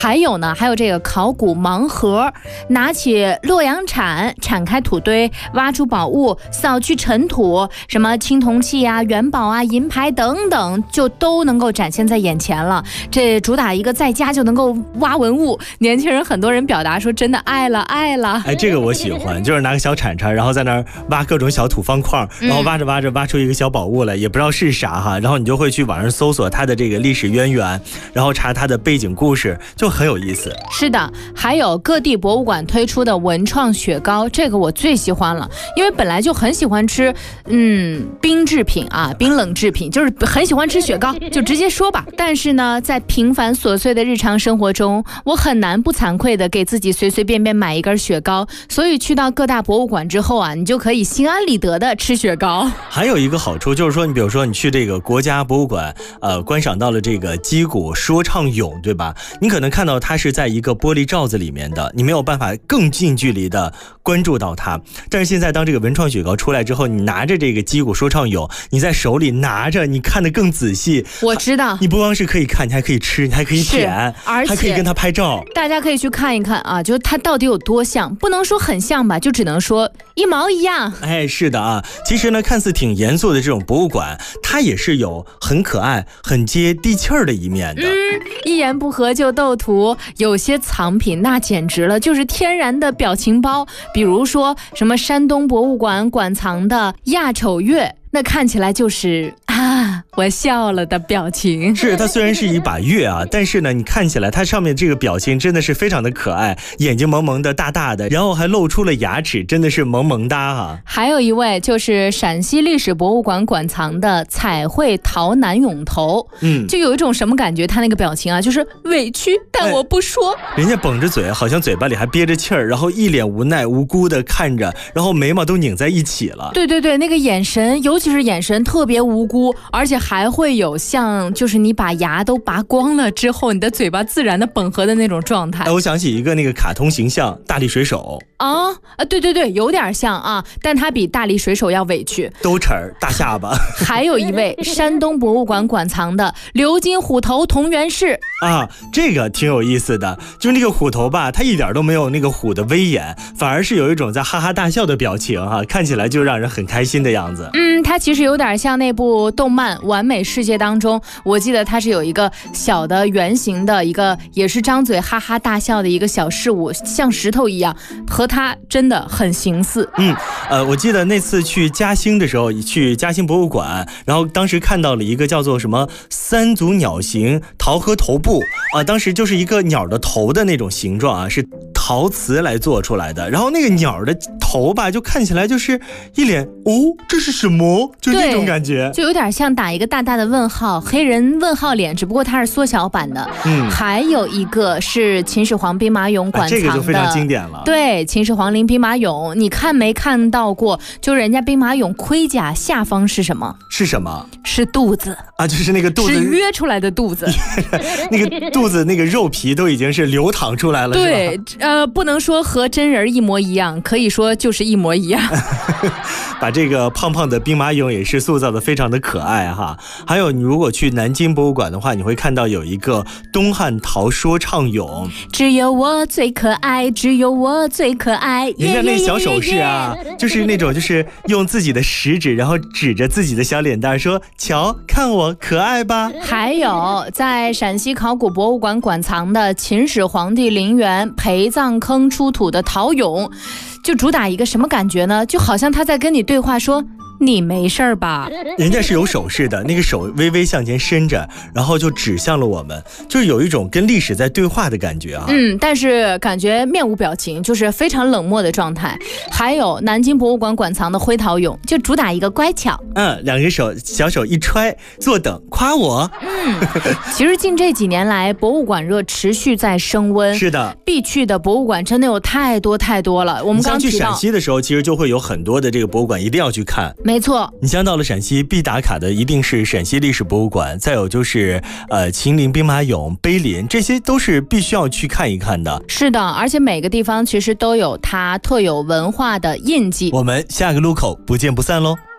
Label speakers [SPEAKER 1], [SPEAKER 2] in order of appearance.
[SPEAKER 1] 还有呢，还有这个考古盲盒，拿起洛阳铲，铲开土堆，挖出宝物，扫去尘土，什么青铜器啊、元宝啊、银牌等等，就都能够展现在眼前了。这主打一个在家就能够挖文物，年轻人很多人表达说真的爱了爱了。
[SPEAKER 2] 哎，这个我喜欢，就是拿个小铲铲，然后在那儿挖各种小土方块，然后挖着挖着挖出一个小宝物来，也不知道是啥哈，然后你就会去网上搜索它的这个历史渊源，然后查它的背景故事，就很有意思。
[SPEAKER 1] 是的，还有各地博物馆推出的文创雪糕，这个我最喜欢了，因为本来就很喜欢吃冰制品啊，冰冷制品，就是很喜欢吃雪糕，就直接说吧。但是呢，在平凡琐碎的日常生活中，我很难不惭愧的给自己随随便便买一根雪糕，所以去到各大博物馆之后啊，你就可以心安理得的吃雪糕。
[SPEAKER 2] 还有一个好处就是说，你比如说你去这个国家博物馆，观赏到了这个击鼓说唱俑，对吧？你可能看到它是在一个玻璃罩子里面的，你没有办法更近距离的关注到它。但是现在当这个文创雪糕出来之后，你拿着这个击鼓说唱俑，你在手里拿着，你看得更仔细。
[SPEAKER 1] 我知道，
[SPEAKER 2] 你不光是可以看，你还可以吃，你还可以舔，
[SPEAKER 1] 而且
[SPEAKER 2] 还可以跟它拍照。
[SPEAKER 1] 大家可以去看一看啊，就它到底有多像，不能说很像吧，就只能说一毛一样。
[SPEAKER 2] 哎，是的啊，其实呢，看似挺严肃的这种博物馆，它也是有很可爱、很接地气儿的一面的。
[SPEAKER 1] 一言不合就斗图，有些藏品那简直了，就是天然的表情包。比如说什么山东博物馆馆藏的亚丑月，那看起来就是我笑了的表情。
[SPEAKER 2] 是，它虽然是一把月啊，但是呢，你看起来它上面这个表情真的是非常的可爱，眼睛萌萌的大大的，然后还露出了牙齿，真的是萌萌哒啊。
[SPEAKER 1] 还有一位就是陕西历史博物馆馆藏的彩绘陶南俑头，就有一种什么感觉，他那个表情啊，就是委屈，但我不说。
[SPEAKER 2] 人家绷着嘴，好像嘴巴里还憋着气儿，然后一脸无奈无辜的看着，然后眉毛都拧在一起了。
[SPEAKER 1] 对对对，那个眼神，尤其是眼神特别无辜，而且还会有像就是你把牙都拔光了之后，你的嘴巴自然的绷合的那种状态。
[SPEAKER 2] 我想起一个那个卡通形象大力水手
[SPEAKER 1] 对对对，有点像啊，但他比大力水手要委屈，
[SPEAKER 2] 兜齿儿大下巴。
[SPEAKER 1] 还有一位山东博物馆馆藏的鎏金虎头同源氏
[SPEAKER 2] 啊，这个挺有意思的，就是那个虎头吧，它一点都没有那个虎的威严，反而是有一种在哈哈大笑的表情啊，看起来就让人很开心的样子。
[SPEAKER 1] 它其实有点像那部动漫《完美世界》当中，我记得它是有一个小的圆形的一个，也是张嘴哈哈大笑的一个小事物，像石头一样，和它真的很形似。
[SPEAKER 2] 我记得那次去嘉兴的时候，去嘉兴博物馆，然后当时看到了一个叫做什么三足鸟形陶核头部啊，当时就是一个鸟的头的那种形状啊，是陶瓷来做出来的，然后那个鸟的头吧，就看起来就是一脸这是什么？就那种感觉，
[SPEAKER 1] 就有点像打一个大大的问号，黑人问号脸，只不过它是缩小版的。还有一个是秦始皇兵马俑馆藏的，
[SPEAKER 2] 这个就非常经典了。
[SPEAKER 1] 对，秦始皇陵兵马俑，你看没看到过？就是人家兵马俑盔甲下方是什么？
[SPEAKER 2] 是什么？
[SPEAKER 1] 是肚子
[SPEAKER 2] 啊，就是那个肚子，
[SPEAKER 1] 是约出来的肚子。
[SPEAKER 2] 那个肚子那个肉皮都已经是流淌出来了，
[SPEAKER 1] 对，不能说和真人一模一样，可以说就是一模一样。
[SPEAKER 2] 把这个胖胖的兵马俑也是塑造的非常的可爱哈。还有你如果去南京博物馆的话，你会看到有一个东汉陶说唱俑，
[SPEAKER 1] 只有我最可爱，只有我最可爱。
[SPEAKER 2] 人家那小手势啊，就是那种就是用自己的食指，然后指着自己的小脸蛋说，瞧看我可爱吧。
[SPEAKER 1] 还有在陕西考古博物馆馆藏的秦始皇帝陵园陪葬坑出土的陶俑，就主打一个什么感觉呢？就好像他在跟你对话说，你没事吧？
[SPEAKER 2] 人家是有手势的，那个手微微向前伸着，然后就指向了我们，就是有一种跟历史在对话的感觉啊。
[SPEAKER 1] 但是感觉面无表情，就是非常冷漠的状态。还有南京博物馆馆藏的灰陶俑，就主打一个乖巧。
[SPEAKER 2] 两只手小手一揣，坐等夸我。
[SPEAKER 1] 其实近这几年来，博物馆热持续在升温。
[SPEAKER 2] 是的，
[SPEAKER 1] 必去的博物馆真的有太多太多了。我们刚
[SPEAKER 2] 去陕西的时候，其实就会有很多的这个博物馆一定要去看。
[SPEAKER 1] 没错，
[SPEAKER 2] 你像到了陕西必打卡的一定是陕西历史博物馆，再有就是秦陵兵马俑、碑林，这些都是必须要去看一看的。
[SPEAKER 1] 是的，而且每个地方其实都有它特有文化的印记。
[SPEAKER 2] 我们下个路口不见不散喽。